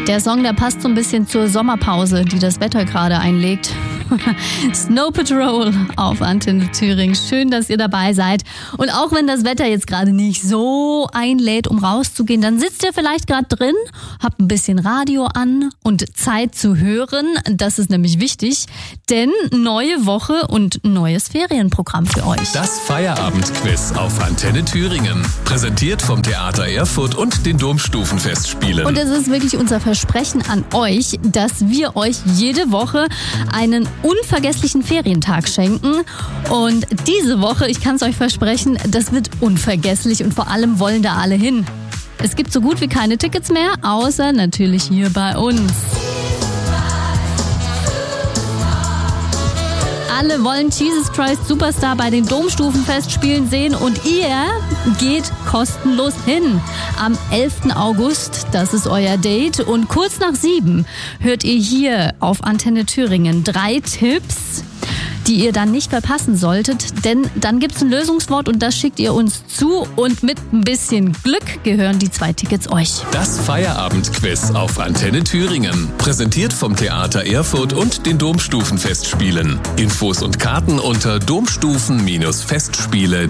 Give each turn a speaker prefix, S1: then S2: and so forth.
S1: Der Song, der passt so ein bisschen zur Sommerpause, die das Wetter gerade einlegt. Snow Patrol auf Antenne Thüringen. Schön, dass ihr dabei seid. Und auch wenn das Wetter jetzt gerade nicht so einlädt, um rauszugehen, dann sitzt ihr vielleicht gerade drin, habt ein bisschen Radio an und Zeit zu hören. Das ist nämlich wichtig, denn neue Woche und neues Ferienprogramm für euch.
S2: Das Feierabendquiz auf Antenne Thüringen. Präsentiert vom Theater Erfurt und den Domstufenfestspielen.
S1: Und es ist wirklich unser Versprechen an euch, dass wir euch jede Woche einen unvergesslichen Ferientag schenken. Und diese Woche, ich kann es euch versprechen, das wird unvergesslich und vor allem wollen da alle hin. Es gibt so gut wie keine Tickets mehr, außer natürlich hier bei uns. Alle wollen Jesus Christ Superstar bei den Domstufenfestspielen sehen und ihr geht kostenlos hin. Am 11. August, das ist euer Date. Und kurz nach 7 hört ihr hier auf Antenne Thüringen 3 Tipps, die ihr dann nicht verpassen solltet, denn dann gibt's ein Lösungswort und das schickt ihr uns zu und mit ein bisschen Glück gehören die 2 Tickets euch.
S2: Das Feierabendquiz auf Antenne Thüringen. Präsentiert vom Theater Erfurt und den Domstufenfestspielen. Infos und Karten unter domstufen-festspiele.de